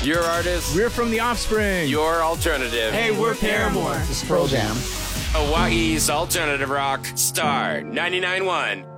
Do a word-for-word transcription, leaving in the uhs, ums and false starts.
Your artist. We're from The Offspring. Your alternative. Hey, we're Paramore. This is Pearl Jam. Hawaii's alternative rock. Star ninety-nine point one.